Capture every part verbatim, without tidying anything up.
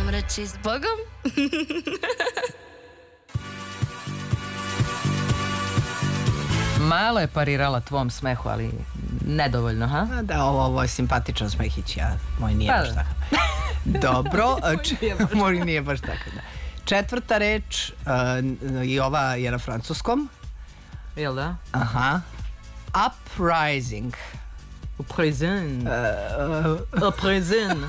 vam reći s Bogom. Malo je parirala tvom smehu, ali nedovoljno, ha? Da, ovo, ovo je simpatičan smehić, ja, moj nije baš tako. Dobro, moj nije baš tako, da. Četvrta reč, uh, i ova je na francuskom. Jel da? Aha. Uprising. Uprising. Uh, Uprising.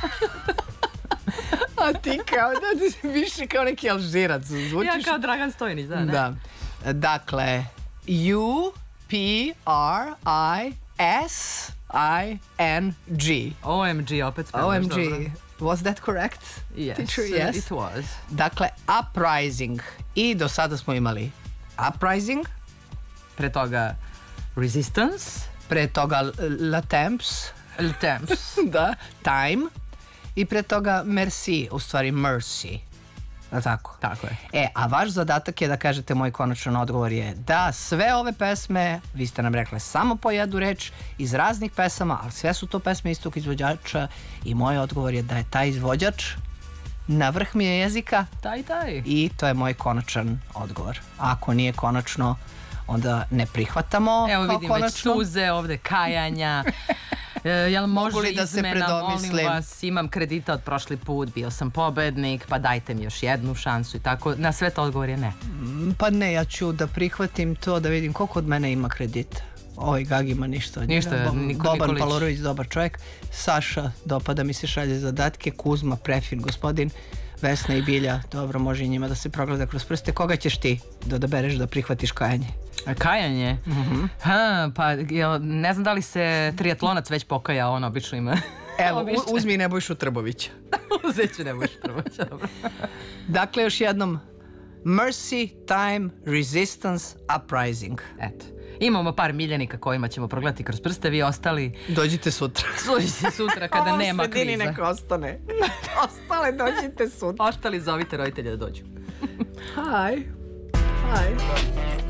A ti kao da ti više kao neki Alžirac zvučiš. Ja kao Dragan Stojnić, da, ne? Da. Dakle, U P R I S I N G. O M G, opet spavaš O M G. dobro. Was that correct? Yes, Teacher, yes. It was. Dakle, uprising. I do sada smo imali uprising. Pre toga resistance. Pre toga la temps. Le temps. Da, time. I pre toga merci, u stvari mercy. Da tako? Tako je. E, a vaš zadatak je da kažete, moj konačan odgovor je da sve ove pesme, vi ste nam rekli samo po jednu reč, iz raznih pesama, ali sve su to pesme istog izvođača i moj odgovor je da je taj izvođač na vrh mi je jezika. Taj, taj. I to je moj konačan odgovor. Ako nije konačno, onda ne prihvatamo. Evo kao vidim konačno. već suze ovde, kajanja. E, jel može Mogu li da se izmena, predomislim? molim vas, imam kredita od prošli put, bio sam pobednik, pa dajte mi još jednu šansu i tako. Na sve to odgovor je ne. Pa ne, ja ću da prihvatim to, da vidim koliko od mene ima kredita. Ovaj Gag ima ništa od njega. Ništa, Bo- Niko Boban Nikolić. Palorović, dobar čovjek. Saša, dopada mi se, šalje zadatke. Kuzma, prefin gospodin. Vesna i Bilja, dobro, može i njima da se progleda kroz prste. Koga ćeš ti da odabereš da prihvatiš kajanje? A kajanje? Mhm. Ha, pa jel, ne znam da li se triatlonac već pokaja, on obično ima. Evo, Obično. u- uzmi Nebojšu Trbovića. Uzet ću ne budeš prvo, dobro. Dakle, još jednom. Mercy, time, resistance, uprising. Eto. Imamo par miljenika kojima ćemo progledati kroz prste, vi ostali Dođite sutra. služite sutra kada nema Ovo u sredini kviza. neka ostane. Ostale dođite sutra. Ostali zovite roditelja da dođu. Hi. Hi.